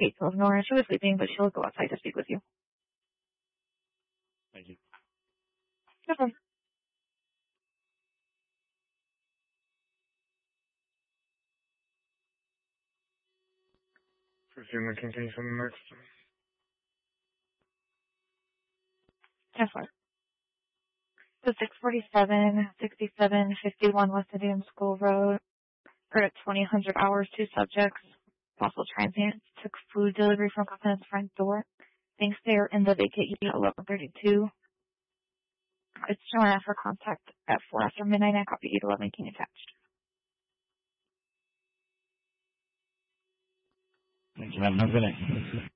812 Nora. She was sleeping, but she'll go outside to speak with you. Thank you. No problem. Presume we continue from the next. 10-4. So 647, 67, 51 West Indian School Road. Heard at 2000 hours, 2 subjects. Possible transients. Took food delivery from Covenant's front door. Thinks they are in the vacate unit 1132. It's showing for contact at 4 after midnight. I copy 811 King attached. Thank you. Have a good night.